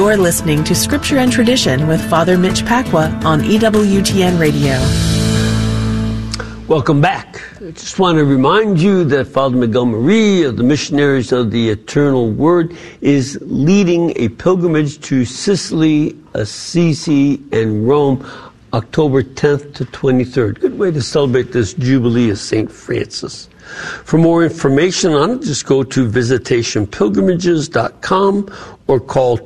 You're listening to Scripture and Tradition with Father Mitch Pacwa on EWTN Radio. Welcome back. I just want to remind you that Father Miguel Marie of the Missionaries of the Eternal Word is leading a pilgrimage to Sicily, Assisi, and Rome, October 10th to 23rd. Good way to celebrate this Jubilee of St. Francis. For more information on it, just go to visitationpilgrimages.com or call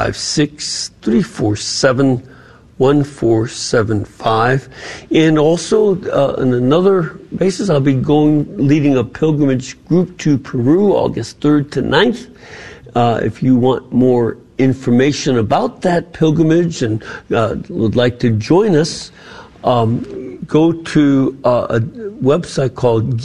256-347-1475. And also, on another basis, I'll be leading a pilgrimage group to Peru, August 3rd to 9th. If you want more information about that pilgrimage and would like to join us, go to a website called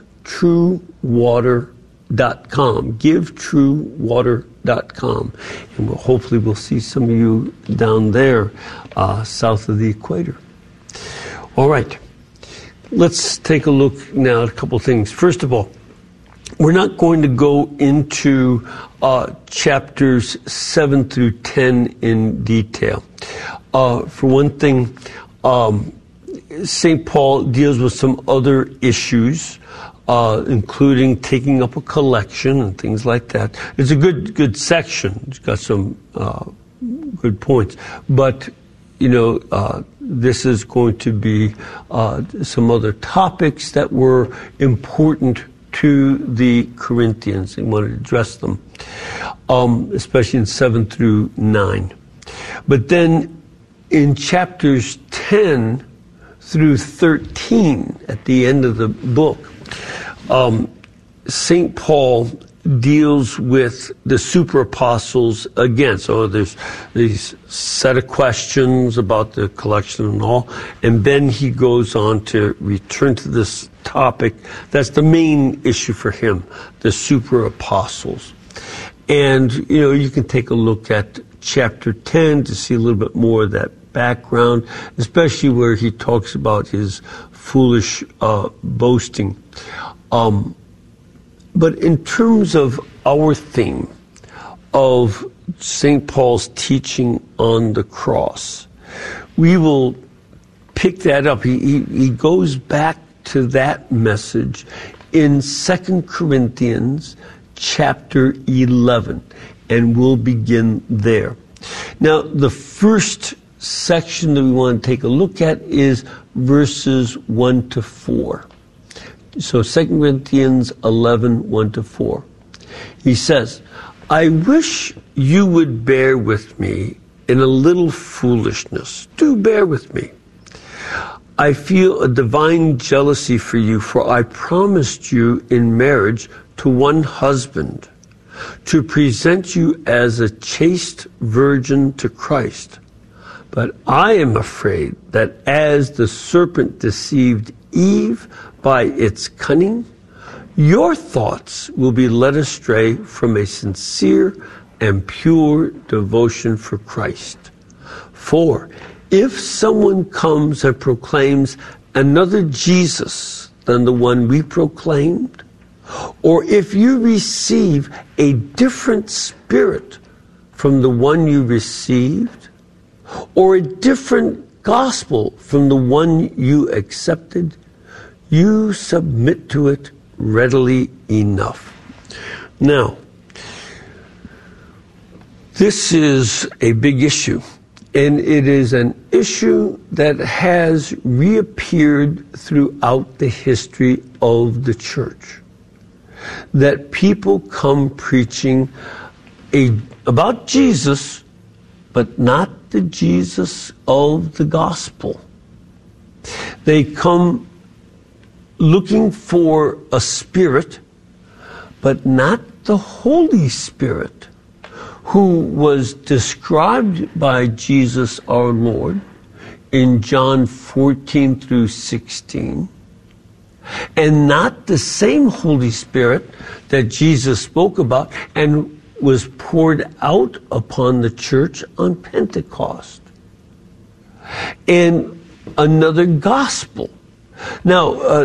GiveTrueWater.com. GiveTrueWater.com. And hopefully we'll see some of you down there south of the equator. All right. Let's take a look now at a couple things. First of all, we're not going to go into chapters 7 through 10 in detail. For one thing, St. Paul deals with some other issues, including taking up a collection and things like that. It's a good section. It's got some good points. But, this is going to be some other topics that were important to the Corinthians. He wanted to address them, especially in 7 through 9. But then in chapters 10 through 13, at the end of the book, St. Paul deals with the super apostles again. So there's these set of questions about the collection and all, and then he goes on to return to this topic. That's the main issue for him, the super apostles. And, you can take a look at chapter 10 to see a little bit more of that background, especially where he talks about his foolish boasting. But in terms of our theme of St. Paul's teaching on the cross, we will pick that up. He goes back to that message in 2 Corinthians chapter 11, and we'll begin there. Now, the first section that we want to take a look at is verses 1 to 4. So 2 Corinthians 11, 1 to 4. He says, I wish you would bear with me in a little foolishness. Do bear with me. I feel a divine jealousy for you, for I promised you in marriage to one husband, to present you as a chaste virgin to Christ. But I am afraid that as the serpent deceived Eve by its cunning, your thoughts will be led astray from a sincere and pure devotion for Christ. For if someone comes and proclaims another Jesus than the one we proclaimed, or if you receive a different spirit from the one you received, or a different gospel from the one you accepted, you submit to it readily enough. Now, this is a big issue, and it is an issue that has reappeared throughout the history of the church. That people come preaching about Jesus, but not the Jesus of the gospel. They come looking for a spirit, but not the Holy Spirit, who was described by Jesus our Lord in John 14 through 16, and not the same Holy Spirit that Jesus spoke about and was poured out upon the church on Pentecost. And another gospel. Now,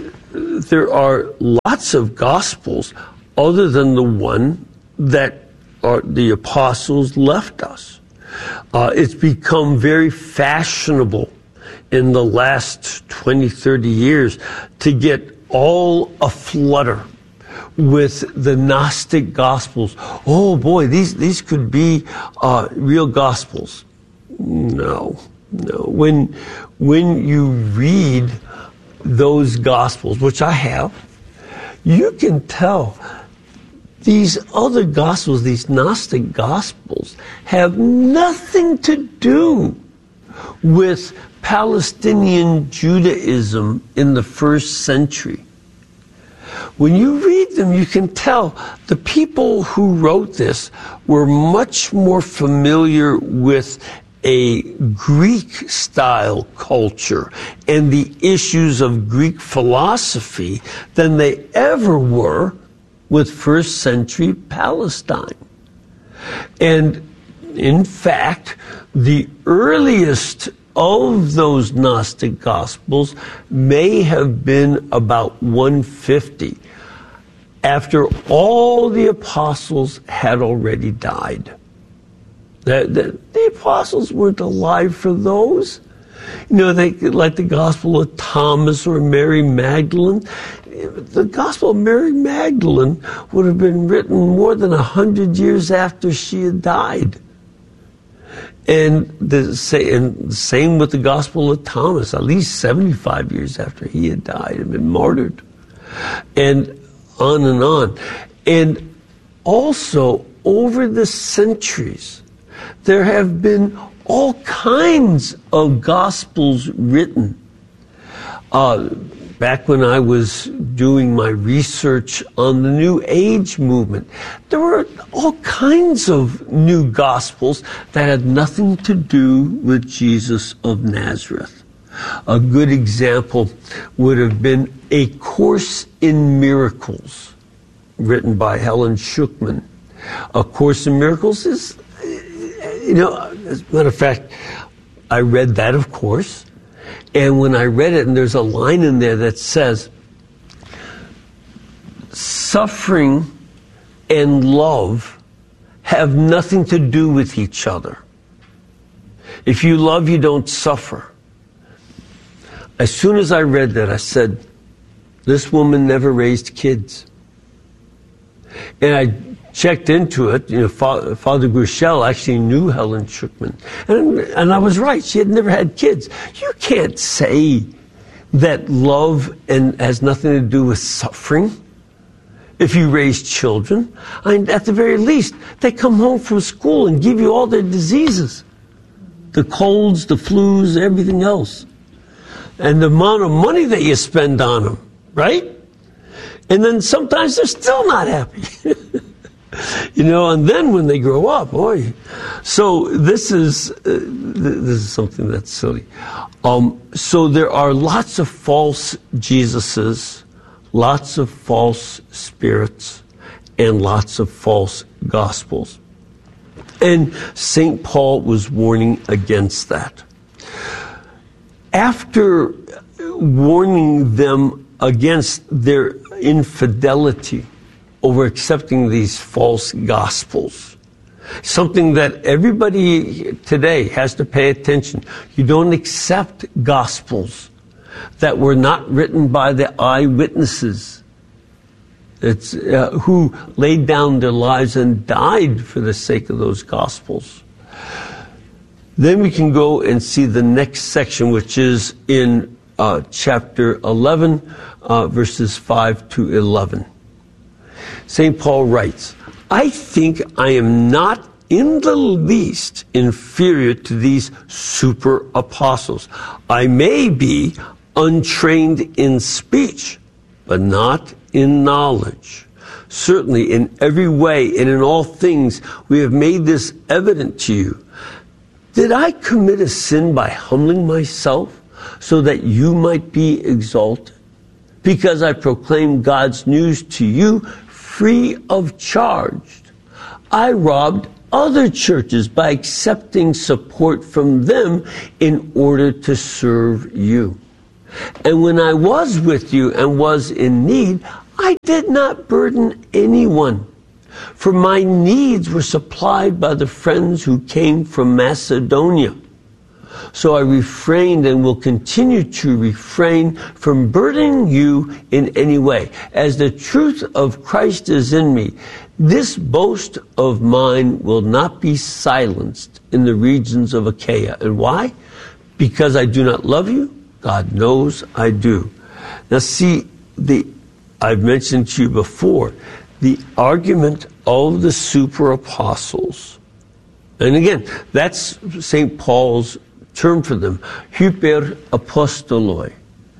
there are lots of gospels other than the one that the apostles left us. It's become very fashionable in the last 20, 30 years to get all aflutter with the Gnostic Gospels. Oh boy, these could be real Gospels. No. When you read those Gospels, which I have, you can tell these other Gospels, these Gnostic Gospels, have nothing to do with Palestinian Judaism in the first century. When you read them, you can tell the people who wrote this were much more familiar with a Greek-style culture and the issues of Greek philosophy than they ever were with first century Palestine. And in fact, the earliest of those Gnostic Gospels may have been about 150, after all the apostles had already died. The apostles weren't alive for those. You know, like the Gospel of Thomas or Mary Magdalene. The Gospel of Mary Magdalene would have been written more than 100 years after she had died. And the same with the Gospel of Thomas, at least 75 years after he had died and been martyred. And on and on. And also, over the centuries, there have been all kinds of Gospels written. Back when I was doing my research on the New Age movement, there were all kinds of new Gospels that had nothing to do with Jesus of Nazareth. A good example would have been A Course in Miracles, written by Helen Schucman. A Course in Miracles is, you know, as a matter of fact, I read that, of course. And when I read it, and there's a line in there that says, suffering and love have nothing to do with each other. If you love, you don't suffer. As soon as I read that, I said, this woman never raised kids. And I checked into it. You know, Father Grushel actually knew Helen Schucman. And I was right. She had never had kids. You can't say that love has nothing to do with suffering if you raise children. I mean, at the very least, they come home from school and give you all their diseases. The colds, the flus, everything else. And the amount of money that you spend on them, right? And then sometimes they're still not happy. You know, and then when they grow up, boy. So this is something that's silly. So there are lots of false Jesuses, lots of false spirits, and lots of false gospels. And St. Paul was warning against that. After warning them against their infidelity over accepting these false gospels, something that everybody today has to pay attention. You don't accept gospels that were not written by the eyewitnesses. It's who laid down their lives and died for the sake of those gospels. Then we can go and see the next section, which is in chapter 11, verses 5 to 11. St. Paul writes, I think I am not in the least inferior to these super apostles. I may be untrained in speech, but not in knowledge. Certainly in every way and in all things we have made this evident to you. Did I commit a sin by humbling myself so that you might be exalted? Because I proclaimed God's news to you free of charge. I robbed other churches by accepting support from them in order to serve you. And when I was with you and was in need, I did not burden anyone. For my needs were supplied by the friends who came from Macedonia. So I refrained and will continue to refrain from burdening you in any way. As the truth of Christ is in me, this boast of mine will not be silenced in the regions of Achaia. And why? Because I do not love you? God knows I do. Now see, I've mentioned to you before, the argument of the super apostles. And again, that's St. Paul's term for them, hyper apostoloi,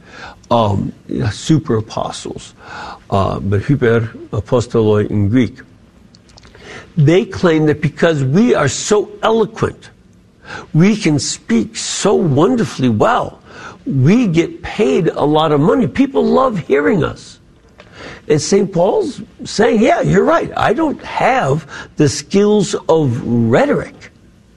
super apostles, but hyper apostoloi in Greek. They claim that because we are so eloquent, we can speak so wonderfully well, we get paid a lot of money. People love hearing us. And St. Paul's saying, yeah, you're right. I don't have the skills of rhetoric,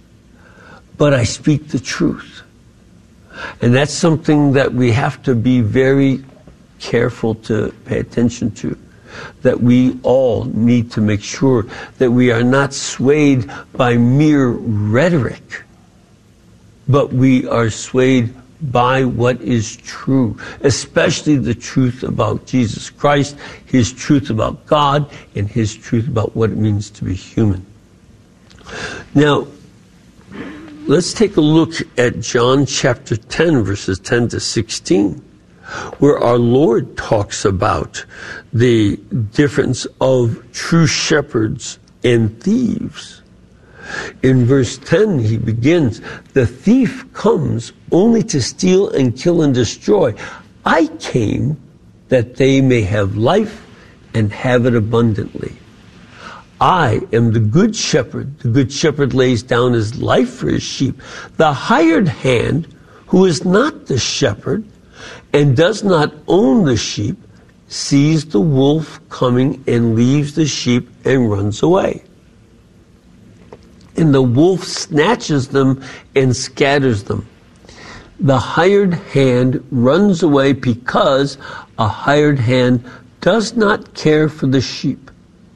but I speak the truth. And that's something that we have to be very careful to pay attention to, that we all need to make sure that we are not swayed by mere rhetoric, but we are swayed by what is true, especially the truth about Jesus Christ, his truth about God, and his truth about what it means to be human. Now, let's take a look at John chapter 10, verses 10 to 16, where our Lord talks about the difference of true shepherds and thieves. In verse 10, he begins, the thief comes only to steal and kill and destroy. I came that they may have life and have it abundantly. I am the good shepherd. The good shepherd lays down his life for his sheep. The hired hand, who is not the shepherd and does not own the sheep, sees the wolf coming and leaves the sheep and runs away. And the wolf snatches them and scatters them. The hired hand runs away because a hired hand does not care for the sheep.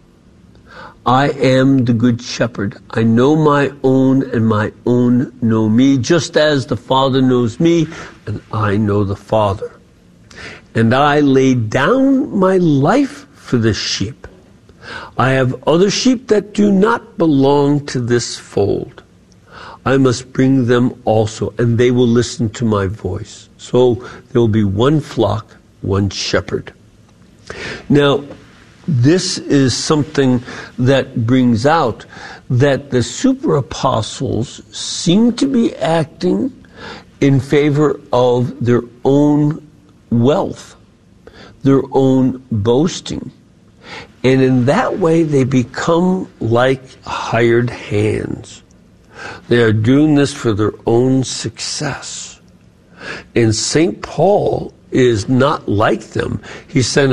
I am the good shepherd. I know my own, and my own know me, just as the Father knows me, and I know the Father. And I lay down my life for the sheep. I have other sheep that do not belong to this fold. I must bring them also, and they will listen to my voice. So there will be one flock, one shepherd. Now, this is something that brings out that the super apostles seem to be acting in favor of their own wealth, their own boasting. And in that way, they become like hired hands. They are doing this for their own success. And St. Paul is not like them. He said,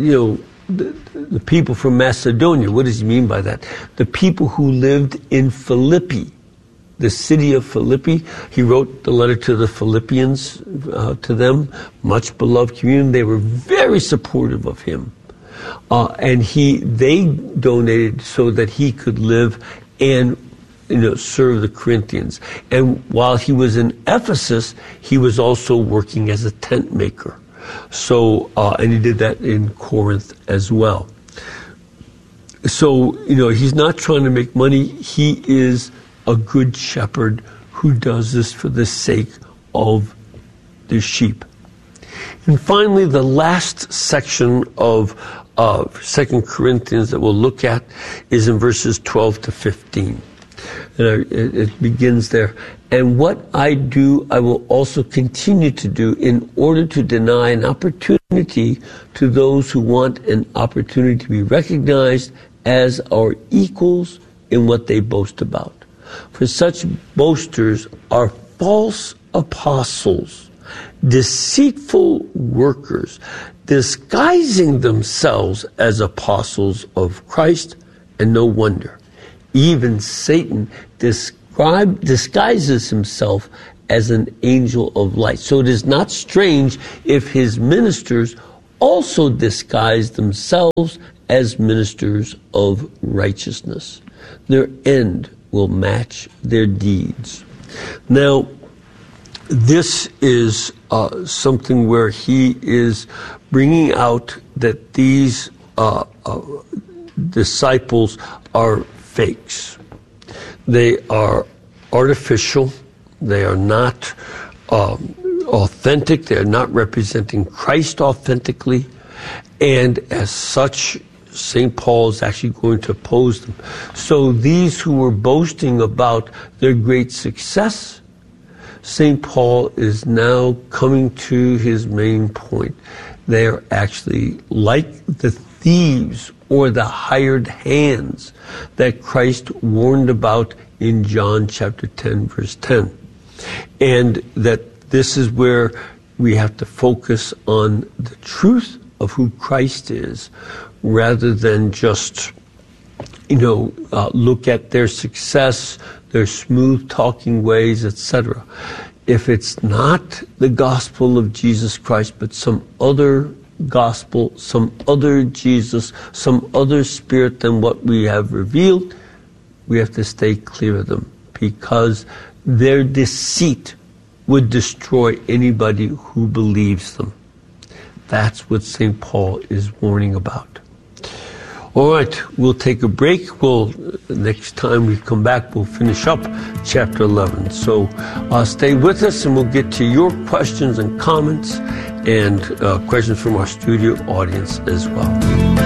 the people from Macedonia, what does he mean by that? The people who lived in Philippi, the city of Philippi. He wrote the letter to the Philippians, to them, much beloved community. They were very supportive of him. And they donated so that he could live and serve the Corinthians. And while he was in Ephesus, he was also working as a tent maker. So, and he did that in Corinth as well. So, he's not trying to make money. He is a good shepherd who does this for the sake of the sheep. And finally, the last section of 2 Corinthians that we'll look at is in verses 12 to 15. And it begins there. And what I do, I will also continue to do in order to deny an opportunity to those who want an opportunity to be recognized as our equals in what they boast about. For such boasters are false apostles, deceitful workers, disguising themselves as apostles of Christ, and no wonder. Even Satan disguises himself as an angel of light. So it is not strange if his ministers also disguise themselves as ministers of righteousness. Their end will match their deeds. Now, this is something where he is bringing out that these disciples are fakes. They are artificial. They are not authentic. They are not representing Christ authentically. And as such, St. Paul is actually going to oppose them. So these who were boasting about their great success, St. Paul is now coming to his main point. They are actually like the thieves or the hired hands that Christ warned about in John chapter 10, verse 10. And that this is where we have to focus on the truth of who Christ is, rather than just, look at their success, their smooth-talking ways, etc. If it's not the gospel of Jesus Christ, but some other gospel, some other Jesus, some other spirit than what we have revealed, we have to stay clear of them, because their deceit would destroy anybody who believes them. That's what St. Paul is warning about. All right, we'll take a break. Next time we come back, we'll finish up chapter 11. So stay with us, and we'll get to your questions and comments and questions from our studio audience as well.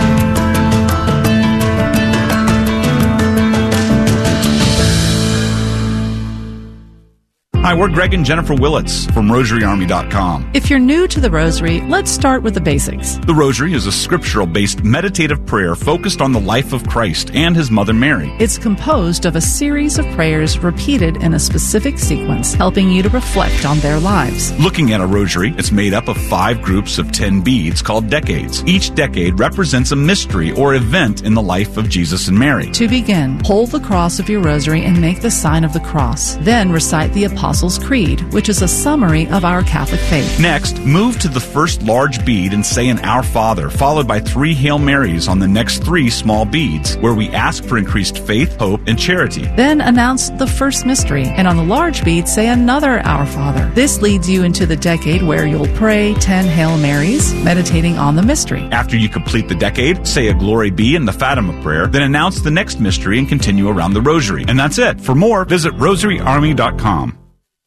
Hi, we're Greg and Jennifer Willits from RosaryArmy.com. If you're new to the Rosary, let's start with the basics. The Rosary is a scriptural-based meditative prayer focused on the life of Christ and His Mother Mary. It's composed of a series of prayers repeated in a specific sequence, helping you to reflect on their lives. Looking at a Rosary, it's made up of 5 groups of 10 beads called decades. Each decade represents a mystery or event in the life of Jesus and Mary. To begin, hold the cross of your Rosary and make the sign of the cross. Then recite the Apostles' Creed, which is a summary of our Catholic faith. Next, move to the first large bead and say an Our Father, followed by 3 Hail Marys on the next 3 small beads, where we ask for increased faith, hope, and charity. Then announce the first mystery, and on the large bead say another Our Father. This leads you into the decade where you'll pray 10 Hail Marys, meditating on the mystery. After you complete the decade, say a Glory Be in the Fatima prayer, then announce the next mystery and continue around the Rosary. And that's it. For more, visit RosaryArmy.com.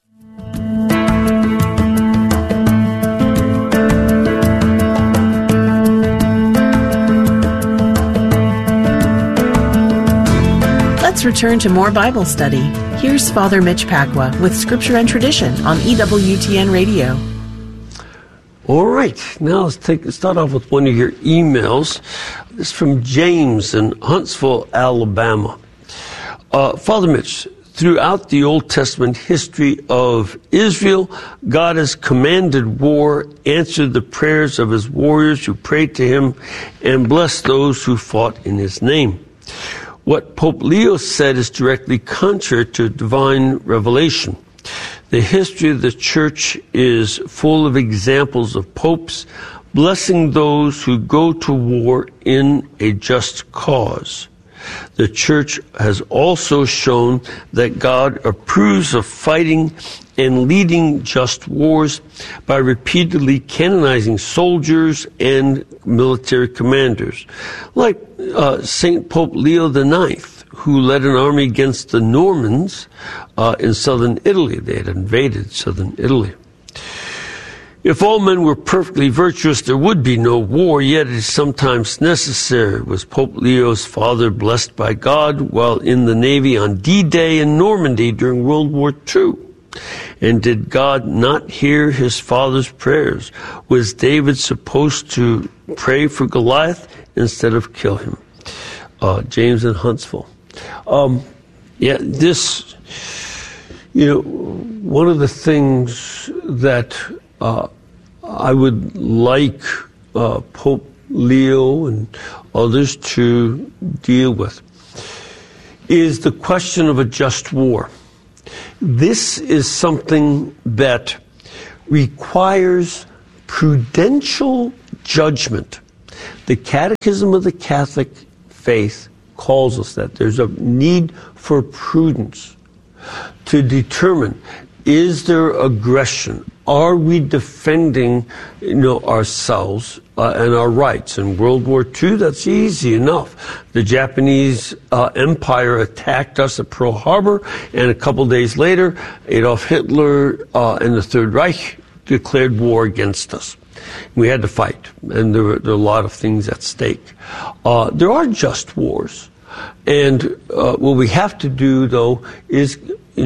Let's return to more Bible study. Here's Father Mitch Pacwa with Scripture and Tradition on EWTN Radio. All right, now let's start off with one of your emails. This is from James in Huntsville, Alabama. Father Mitch, throughout the Old Testament history of Israel, God has commanded war, answered the prayers of his warriors who prayed to him, and blessed those who fought in his name. What Pope Leo said is directly contrary to divine revelation. The history of the Church is full of examples of popes blessing those who go to war in a just cause. The Church has also shown that God approves of fighting and leading just wars by repeatedly canonizing soldiers and military commanders, like St. Pope Leo IX, who led an army against the Normans in southern Italy. They had invaded southern Italy. If all men were perfectly virtuous, there would be no war, yet it is sometimes necessary. Was Pope Leo's father blessed by God while in the Navy on D-Day in Normandy during World War II? And did God not hear his father's prayers? Was David supposed to pray for Goliath instead of kill him? James in Huntsville. One of the things that I would like Pope Leo and others to deal with is the question of a just war. This is something that requires prudential judgment. The Catechism of the Catholic Faith calls us that. There's a need for prudence to determine, is there aggression? Are we defending, ourselves and our rights? In World War II, that's easy enough. The Japanese Empire attacked us at Pearl Harbor, and a couple days later, Adolf Hitler and the Third Reich declared war against us. We had to fight, and there are a lot of things at stake. There are just wars, and what we have to do, though, is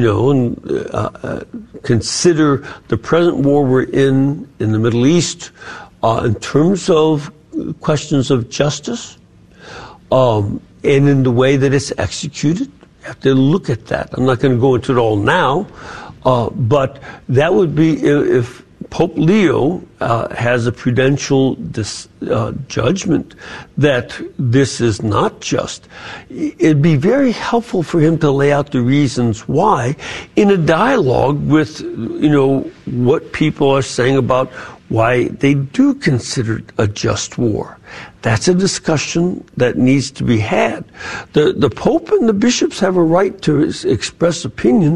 consider the present war we're in the Middle East in terms of questions of justice and in the way that it's executed. You have to look at that. I'm not going to go into it all now, but that would be if Pope Leo has a prudential judgment that this is not just. It'd be very helpful for him to lay out the reasons why in a dialogue with, what people are saying about why they do consider it a just war. That's a discussion that needs to be had. The Pope and the bishops have a right to express opinion.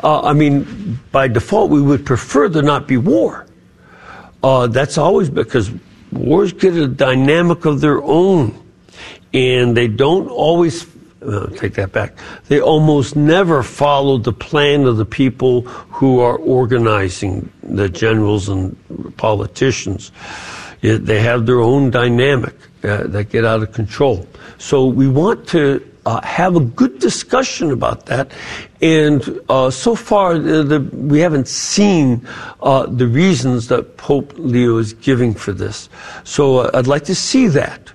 By default, we would prefer there not be war. That's always because wars get a dynamic of their own, and they don't always, take that back, they almost never follow the plan of the people who are organizing, the generals and politicians. They have their own dynamic that get out of control. So we want to have a good discussion about that. And so far, we haven't seen the reasons that Pope Leo is giving for this. So I'd like to see that,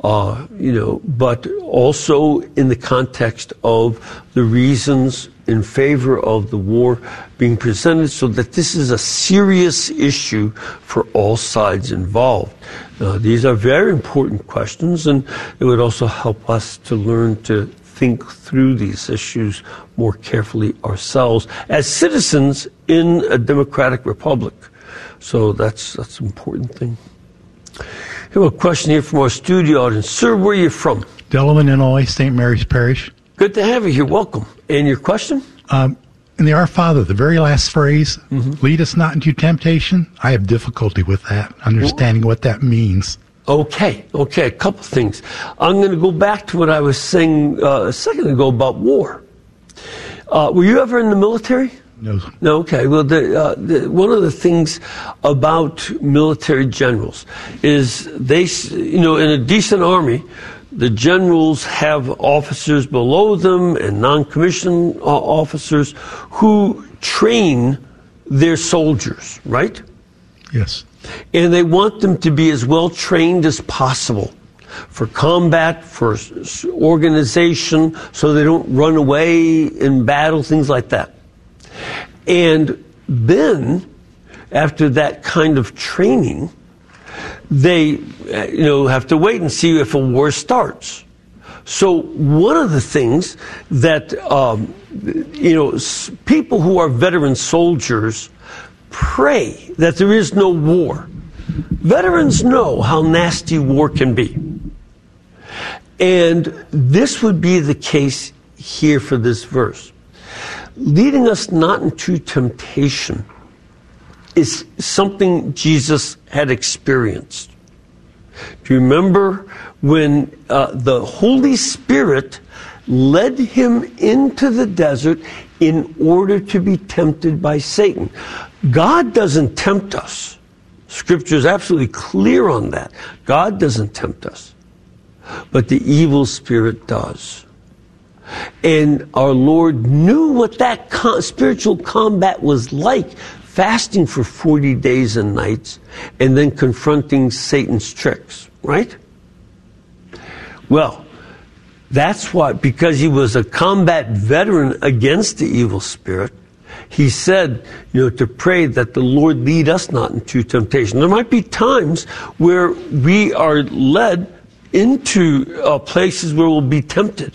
but also in the context of the reasons in favor of the war being presented, so that this is a serious issue for all sides involved. These are very important questions, and it would also help us to learn to think through these issues more carefully ourselves as citizens in a democratic republic. So that's an important thing. I have a question here from our studio audience. Sir, where are you from? Delavan, Illinois, St. Mary's Parish. Good to have you here. Welcome. And your question? In the Our Father, the very last phrase, lead us not into temptation, I have difficulty with that, understanding what that means. Okay, a couple things. I'm going to go back to what I was saying a second ago about war. Were you ever in the military? No. Okay. Well, one of the things about military generals is they, in a decent army, the generals have officers below them and non-commissioned officers who train their soldiers, right? Yes. And they want them to be as well trained as possible for combat, for organization, so they don't run away in battle, things like that. And then, after that kind of training, they, have to wait and see if a war starts. So one of the things that, people who are veteran soldiers pray that there is no war. Veterans know how nasty war can be. And this would be the case here for this verse. Leading us not into temptation is something Jesus had experienced. Do you remember when the Holy Spirit led him into the desert in order to be tempted by Satan? God doesn't tempt us. Scripture is absolutely clear on that. God doesn't tempt us. But the evil spirit does. And our Lord knew what that spiritual combat was like, fasting for 40 days and nights, and then confronting Satan's tricks, right? Well, that's why, because he was a combat veteran against the evil spirit, he said, to pray that the Lord lead us not into temptation. There might be times where we are led into places where we'll be tempted.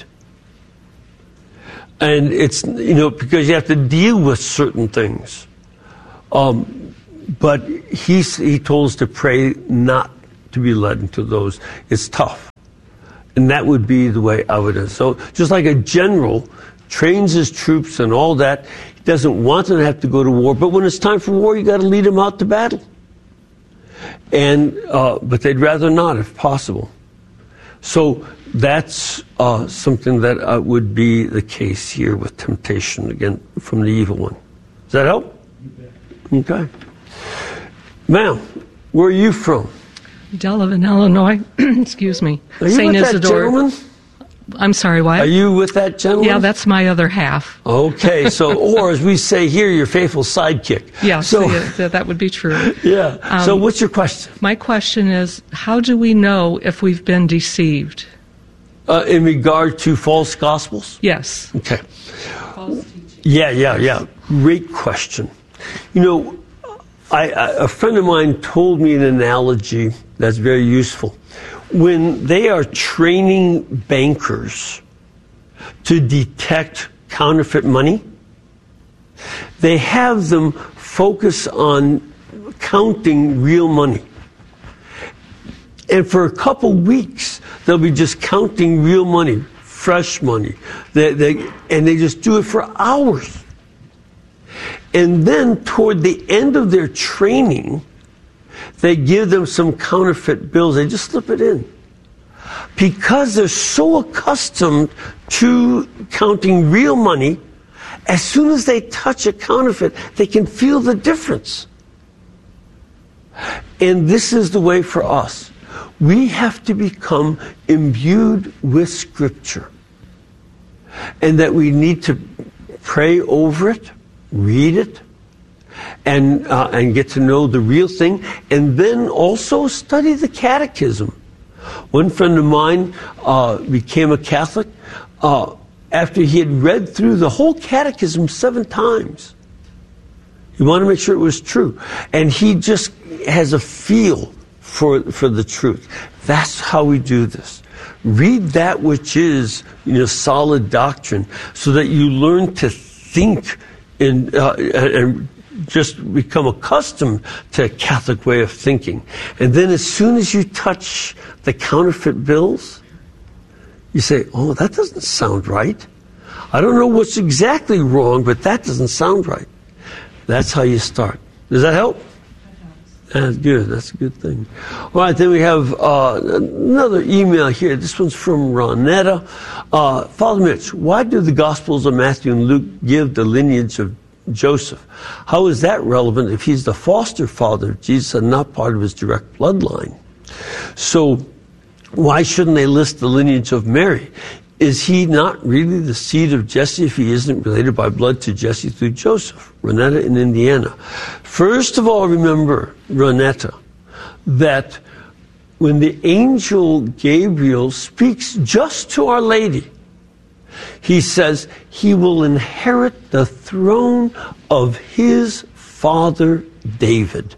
And it's, because you have to deal with certain things. But he told us to pray not to be led into those. It's tough. And that would be the way I would do. So just like a general trains his troops and all that, he doesn't want them to have to go to war, but when it's time for war, you got to lead them out to battle. And but they'd rather not, if possible. So that's something that would be the case here with temptation, again, from the evil one. Does that help? Okay. Ma'am, where are you from? Delavan, Illinois. Excuse me. Are you St. with that Isidore. gentleman? I'm sorry, what? Are you with that gentleman? Yeah, that's my other half. Okay, so, or as we say here, your faithful sidekick. Yeah, so that would be true. Yeah. So what's your question? My question is, how do we know if we've been deceived? In regard to false gospels? Yes. Okay. False teaching. Yeah. Great question. You know, a friend of mine told me an analogy that's very useful. When they are training bankers to detect counterfeit money, they have them focus on counting real money. And for a couple weeks, they'll be just counting real money, fresh money. And they just do it for hours. And then toward the end of their training, they give them some counterfeit bills. They just slip it in. Because they're so accustomed to counting real money, as soon as they touch a counterfeit, they can feel the difference. And this is the way for us. We have to become imbued with Scripture. And that we need to pray over it, read it, and get to know the real thing, and then also study the catechism. One friend of mine became a Catholic after he had read through the whole catechism 7 times. He wanted to make sure it was true. And he just has a feel for the truth. That's how we do this. Read that which is solid doctrine so that you learn to think and just become accustomed to a Catholic way of thinking. And then as soon as you touch the counterfeit bills, you say, oh, that doesn't sound right. I don't know what's exactly wrong, but that doesn't sound right. That's how you start. Does that help? That's good. That's a good thing. All right, then we have another email here. This one's from Ronetta. Father Mitch, why do the Gospels of Matthew and Luke give the lineage of Joseph? How is that relevant if he's the foster father of Jesus and not part of his direct bloodline? So why shouldn't they list the lineage of Mary? Is he not really the seed of Jesse if he isn't related by blood to Jesse through Joseph? Ronetta in Indiana. First of all, remember, Ronetta, that when the angel Gabriel speaks just to Our Lady, he says he will inherit the throne of his father David.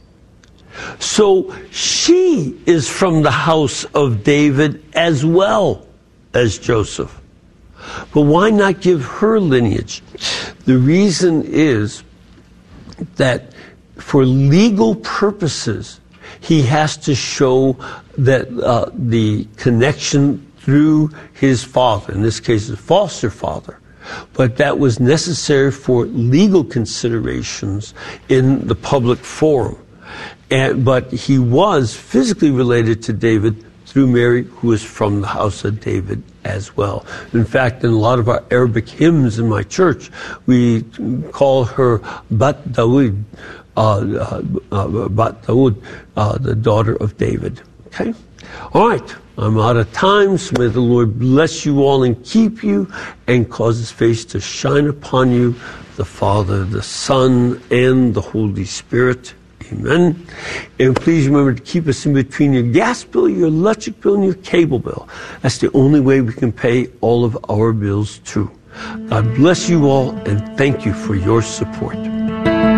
So she is from the house of David as well as Joseph. But why not give her lineage? The reason is that for legal purposes, he has to show that the connection through his father, in this case his foster father, but that was necessary for legal considerations in the public forum. But he was physically related to David through Mary, who is from the house of David as well. In fact, in a lot of our Arabic hymns in my church, we call her Bat Dawood, the daughter of David. Okay? All right. I'm out of time, so may the Lord bless you all and keep you and cause his face to shine upon you, the Father, the Son, and the Holy Spirit. Amen. And please remember to keep us in between your gas bill, your electric bill, and your cable bill. That's the only way we can pay all of our bills too. God bless you all, and thank you for your support.